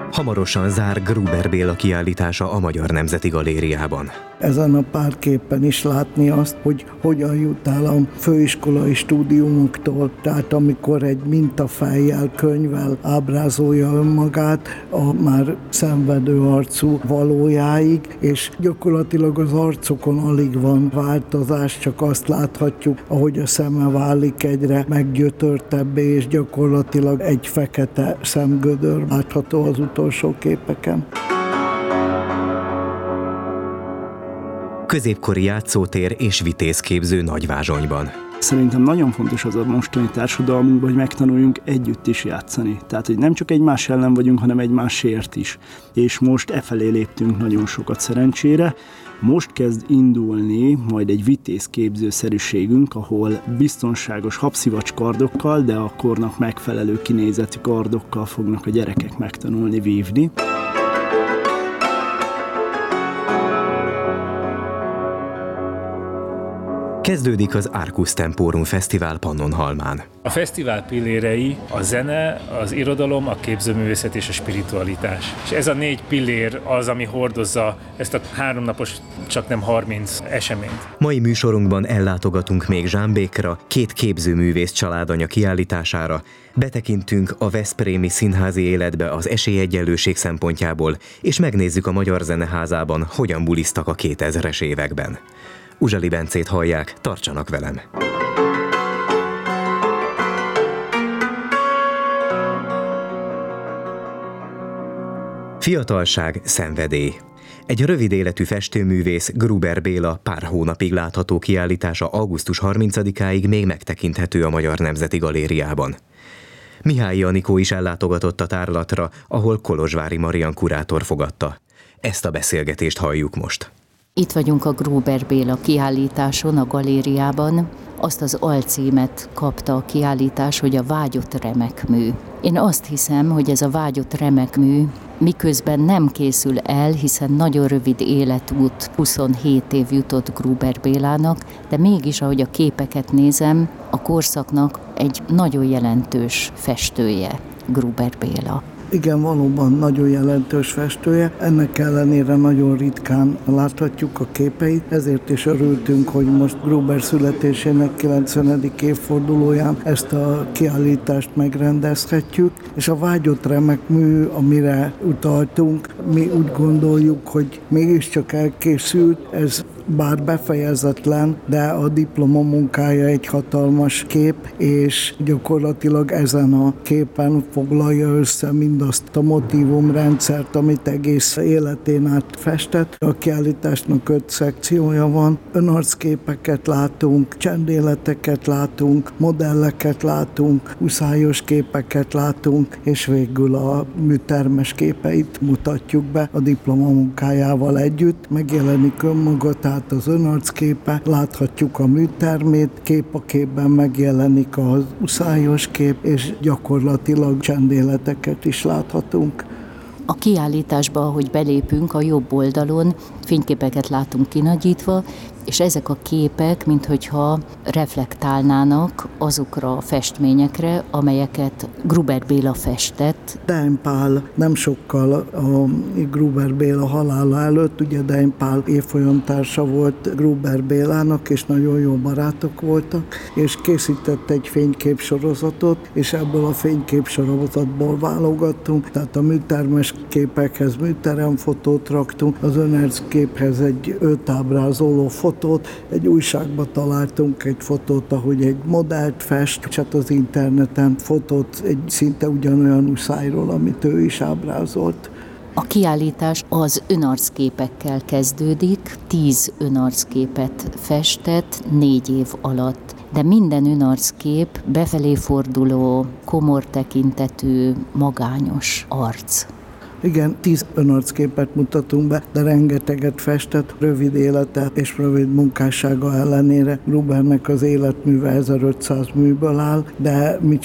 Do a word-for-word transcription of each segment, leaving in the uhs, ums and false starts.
Hamarosan zár Gruber Béla kiállítása a Magyar Nemzeti Galériában. Ezen a pár képen is látni azt, hogy hogyan jut el a főiskolai stúdiumoktól, tehát amikor egy mintafejjel, könyvvel ábrázolja önmagát a már szenvedő arcú valójáig, és gyakorlatilag az arcokon alig van változás, csak azt láthatjuk, ahogy a szeme válik egyre meggyötörtebbé, és gyakorlatilag egy fekete szemgödör látható az utolsó képeken. Középkori játszótér és vitézképző Nagyvázsonyban. Szerintem nagyon fontos az a mostani társadalmunkban, hogy megtanuljunk együtt is játszani. Tehát, hogy nem csak egymás ellen vagyunk, hanem egymásért is. És most e felé léptünk nagyon sokat szerencsére. Most kezd indulni majd egy vitézképzőszerűségünk, ahol biztonságos habszivacs kardokkal, de a kornak megfelelő kinézetű kardokkal fognak a gyerekek megtanulni vívni. Kezdődik az Arcus Temporum Fesztivál Pannonhalmán. A fesztivál pillérei a zene, az irodalom, a képzőművészet és a spiritualitás. És ez a négy pillér az, ami hordozza ezt a háromnapos, csak nem harminc eseményt. Mai műsorunkban ellátogatunk még Zsámbékra, két képzőművész családanya kiállítására, betekintünk a veszprémi színházi életbe az esélyegyenlőség szempontjából, és megnézzük a Magyar Zeneházában, hogyan bulisztak a kétezres években. Uzsali Bencét hallják, tartsanak velem! Fiatalság, szenvedély. Egy rövid életű festőművész, Gruber Béla pár hónapig látható kiállítása augusztus harmincadikáig még megtekinthető a Magyar Nemzeti Galériában. Mihályi Anikó is ellátogatott a tárlatra, ahol Kolozsvári Marian kurátor fogadta. Ezt a beszélgetést halljuk most. Itt vagyunk a Gruber Béla kiállításon, a galériában. Azt az alcímet kapta a kiállítás, hogy a vágyott remek mű. Én azt hiszem, hogy ez a vágyott remek mű miközben nem készül el, hiszen nagyon rövid életút, huszonhét év jutott Gruber Bélának, de mégis, ahogy a képeket nézem, a korszaknak egy nagyon jelentős festője Gruber Béla. Igen, valóban nagyon jelentős festője, ennek ellenére nagyon ritkán láthatjuk a képeit, ezért is örültünk, hogy most Gruber születésének kilencvenedik évfordulóján ezt a kiállítást megrendezhetjük, és a vágyott remek mű, amire utaltunk, mi úgy gondoljuk, hogy mégiscsak elkészült, ez bár befejezetlen, de a diplomamunkája egy hatalmas kép, és gyakorlatilag ezen a képen foglalja össze mindazt a motívumrendszert, amit egész életén át festett. A kiállításnak öt szekciója van, önarcképeket látunk, csendéleteket látunk, modelleket látunk, huszályos képeket látunk, és végül a műtermes képeit mutatjuk be a diplomamunkájával együtt. Megjelenik önmaga, tehát az önarcképe, láthatjuk a műtermét, kép a képben megjelenik az huszályos kép, és gyakorlatilag csendéleteket is láthatunk. A kiállításba, ahogy belépünk, a jobb oldalon fényképeket látunk kinagyítva, és ezek a képek, minthogyha reflektálnának azokra a festményekre, amelyeket Gruber Béla festett. Dein Pál nem sokkal a Gruber Béla halála előtt, ugye Dein Pál évfolyamtársa volt Gruber Bélának, és nagyon jó barátok voltak, és készített egy fényképsorozatot, és ebből a fényképsorozatból válogattunk, tehát a műtermes képekhez műteremfotót raktunk, az önercképhez egy őt ábrázoló fotót, egy újságba találtunk egy fotót, ahogy egy modellt fest, és hát az interneten fotót egy szinte ugyanolyan huszályról, amit ő is ábrázolt. A kiállítás az önarcképekkel kezdődik, tíz önarcképet festett négy év alatt. De minden önarckép befelé forduló, komor tekintetű, magányos arc. Igen, tíz önarcképet mutatunk be, de rengeteget festett, rövid élete és rövid munkássága ellenére. Grubernek az életműve ezerötszáz műből áll, de mi csak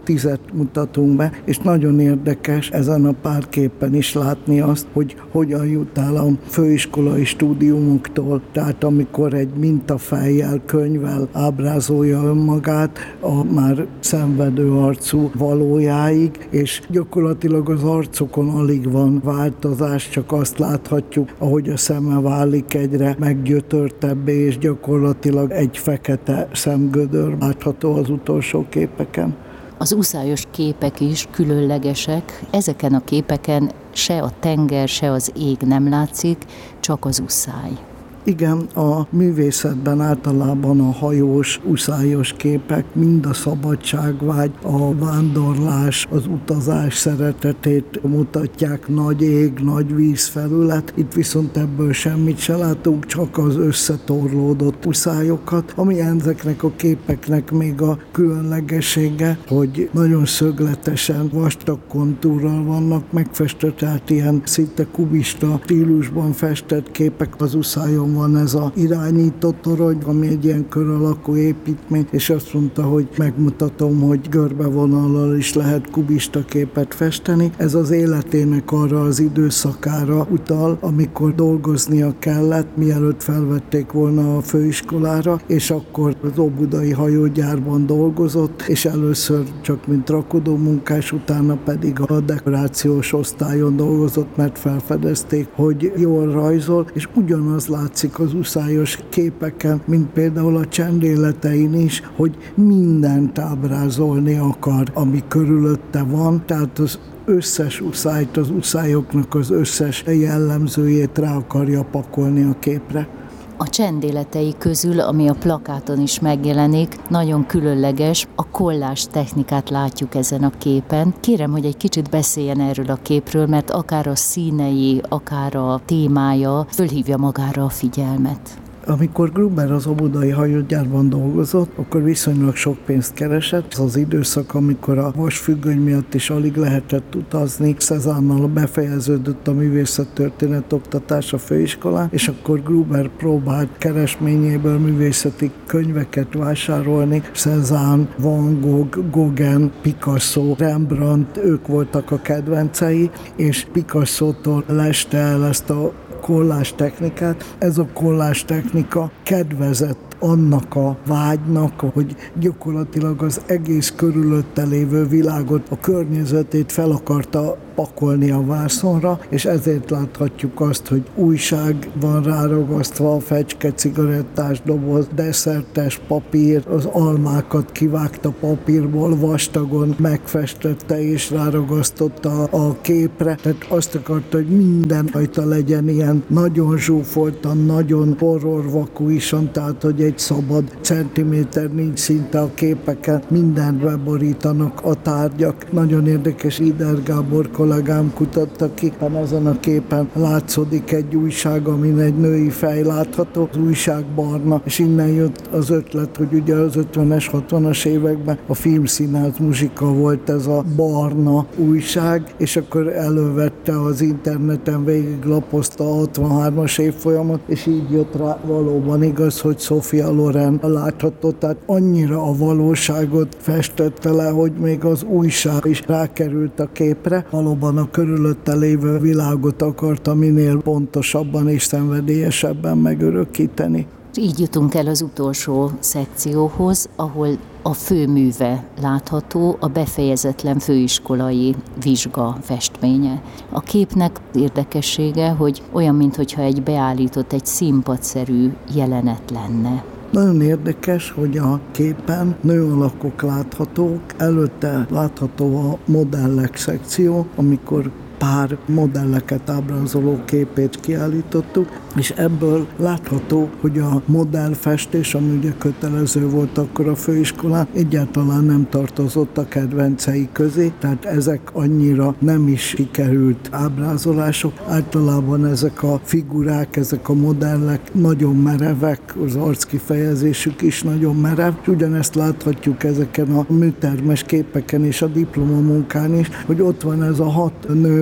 tízet mutatunk be, és nagyon érdekes ezen a pár képen is látni azt, hogy hogyan jut el a főiskolai stúdiumoktól, tehát amikor egy mintafejjel, könyvvel ábrázolja önmagát a már szenvedő arcú valójáig, és gyakorlatilag az arcokon alig van változás, csak azt láthatjuk, ahogy a szeme válik egyre meggyötörtebbé, és gyakorlatilag egy fekete szemgödör látható az utolsó képeken. Az uszályos képek is különlegesek. Ezeken a képeken se a tenger, se az ég nem látszik, csak az uszály. Igen, a művészetben általában a hajós, uszályos képek mind a szabadságvágy, a vándorlás, az utazás szeretetét mutatják, nagy ég, nagy vízfelület. Itt viszont ebből semmit se látunk, csak az összetorlódott uszályokat, ami ezeknek a képeknek még a különlegessége, hogy nagyon szögletesen, vastag kontúrral vannak megfestett, tehát ilyen szinte kubista stílusban festett képek. Az uszályon van ez a irányító torony, ami egy ilyen kör alakú építmény, és azt mondta, hogy megmutatom, hogy görbevonallal is lehet kubista képet festeni. Ez az életének arra az időszakára utal, amikor dolgoznia kellett, mielőtt felvették volna a főiskolára, és akkor az óbudai hajógyárban dolgozott, és először csak mint rakodó munkás, utána pedig a dekorációs osztályon dolgozott, mert felfedezték, hogy jól rajzol, és ugyanaz látszik az uszályos képeken, mint például a csendéletein is, hogy mindent ábrázolni akar, ami körülötte van, tehát az összes uszályt, az uszályoknak az összes jellemzőjét rá akarja pakolni a képre. A csendéletei közül, ami a plakáton is megjelenik, nagyon különleges, a kollás technikát látjuk ezen a képen. Kérem, hogy egy kicsit beszéljen erről a képről, mert akár a színei, akár a témája fölhívja magára a figyelmet. Amikor Gruber az óbudai hajógyárban dolgozott, akkor viszonylag sok pénzt keresett. Ez az időszak, amikor a vasfüggöny miatt is alig lehetett utazni. Cézanne-nal befejeződött a művészettörténet oktatás a főiskolán, és akkor Gruber próbált keresményéből művészeti könyveket vásárolni. Cézanne, Van Gogh, Gauguin, Picasso, Rembrandt, ők voltak a kedvencei, és Picasso-tól leste el ezt a kollás technikát. Ez a kollás technika kedvezett annak a vágynak, hogy gyakorlatilag az egész körülötte lévő világot, a környezetét fel akarta pakolni a vászonra, és ezért láthatjuk azt, hogy újság van ráragasztva, a fecske, cigarettás doboz, desszertes papír, az almákat kivágta papírból, vastagon megfestette és ráragasztotta a képre, tehát azt akarta, hogy minden rajta legyen ilyen nagyon zsúfoltan, nagyon horrorvakúisan, tehát hogy egy szabad centiméter nincs szinte a képeken, mindent beborítanak a tárgyak. Nagyon érdekes, Ider Gábor kollégám kutatta ki, ezen a képen látszódik egy újság, amin egy női fej látható, az újság barna, és innen jött az ötlet, hogy ugye az ötvenes, hatvanas években a filmszínház muzsika volt ez a barna újság, és akkor elővette az interneten, végiglapozta a hatvanhármas évfolyamot, és így jött rá valóban igaz, hogy Sophia Loren látható, tehát annyira a valóságot festette le, hogy még az újság is rákerült a képre. Valóban a körülötte lévő világot akarta minél pontosabban és szenvedélyesebben megörökíteni. Így jutunk el az utolsó szekcióhoz, ahol a főműve látható, a befejezetlen főiskolai vizsga festménye. A képnek érdekessége, hogy olyan, mintha egy beállított, egy színpadszerű jelenet lenne. Nagyon érdekes, hogy a képen nőalakok láthatók, előtte látható a modellek szekció, amikor pár modelleket ábrázoló képét kiállítottuk, és ebből látható, hogy a modellfestés, ami ugye kötelező volt akkor a főiskolán, egyáltalán nem tartozott a kedvencei közé, tehát ezek annyira nem is sikerült ábrázolások. Általában ezek a figurák, ezek a modellek nagyon merevek, az arckifejezésük is nagyon merev, és ugyanezt láthatjuk ezeken a műtermes képeken és a diplomamunkán is, hogy ott van ez a hat nő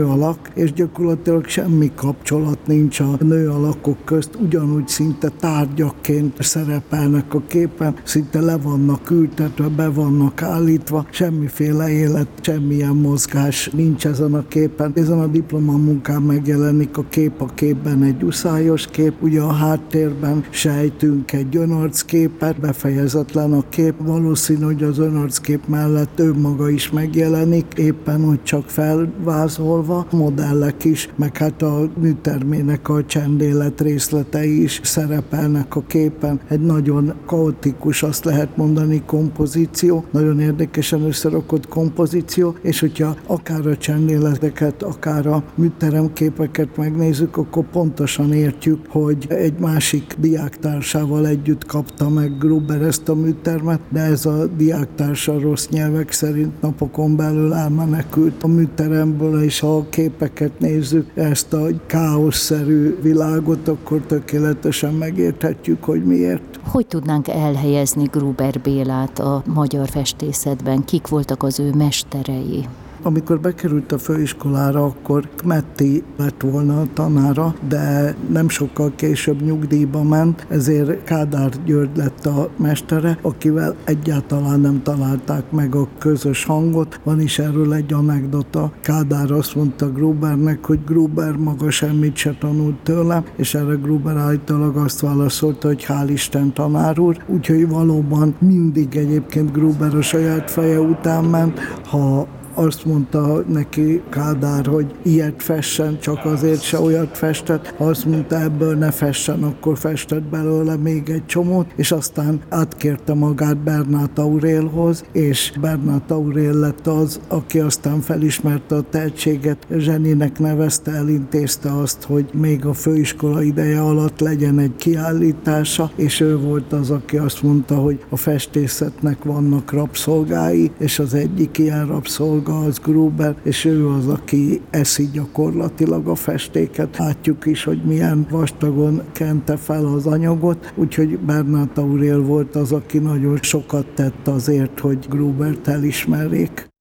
nő alak, és gyakorlatilag semmi kapcsolat nincs a nő alakok közt, ugyanúgy szinte tárgyakként szerepelnek a képen, szinte le vannak ültetve, be vannak állítva, semmiféle élet, semmilyen mozgás nincs ezen a képen. Ezen a diplomamunkán megjelenik a kép a képben egy uszályos kép, ugye a háttérben sejtünk egy önarcképet, befejezetlen a kép, valószínű, hogy az önarckép mellett ő maga is megjelenik, éppen hogy csak felvázolva, modellek is, meg hát a műtermének a csendélet részletei is szerepelnek a képen. Egy nagyon kaotikus, azt lehet mondani, kompozíció, nagyon érdekesen összerakott kompozíció, és hogyha akár a csendéleteket, akár a műteremképeket megnézzük, akkor pontosan értjük, hogy egy másik diáktársával együtt kapta meg Gruber ezt a műtermet, de ez a diáktársa rossz nyelvek szerint napokon belül elmenekült a műteremből, és ha a képeket nézzük, ezt a káoszszerű világot, akkor tökéletesen megérthetjük, hogy miért. Hogy tudnánk elhelyezni Gruber Bélát a magyar festészetben? Kik voltak az ő mesterei? Amikor bekerült a főiskolára, akkor Kmetti lett volna a tanára, de nem sokkal később nyugdíjba ment, ezért Kádár György lett a mestere, akivel egyáltalán nem találták meg a közös hangot. Van is erről egy anekdota. Kádár azt mondta Grubernek, hogy Gruber maga semmit se tanult tőle, és erre Gruber állítólag azt válaszolta, hogy hál' Isten, tanár úr. Úgyhogy valóban mindig egyébként Gruber a saját feje után ment, ha azt mondta neki Kádár, hogy ilyet fessen, csak azért se olyat festett. Ha azt mondta, ebből ne fessen, akkor festett belőle még egy csomót, és aztán átkérte magát Bernát Aurélhoz, és Bernát Aurél lett az, aki aztán felismerte a tehetséget, zseninek nevezte, elintézte azt, hogy még a főiskola ideje alatt legyen egy kiállítása, és ő volt az, aki azt mondta, hogy a festészetnek vannak rabszolgái, és az egyik ilyen rabszolga az Gruber, és ő az, aki eszi gyakorlatilag a festéket. Látjuk is, hogy milyen vastagon kente fel az anyagot, úgyhogy Bernát Aurél volt az, aki nagyon sokat tett azért, hogy Grubert elismerjék.